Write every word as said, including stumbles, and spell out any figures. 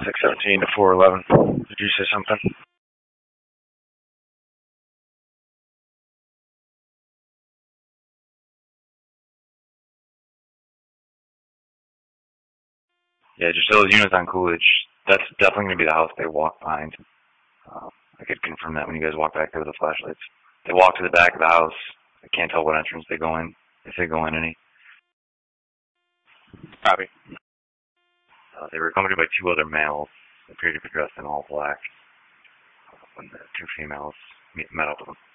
six seventeen to four eleven. Did you say something? Yeah, just those units on Coolidge. That's definitely going to be the house they walk behind. Uh, I could confirm that when you guys walk back there with the flashlights. They walk to the back of the house. I can't tell what entrance they go in, if they go in any. Copy. Uh, they were accompanied by two other males. They appeared to be dressed in all black. When the two females met up with them.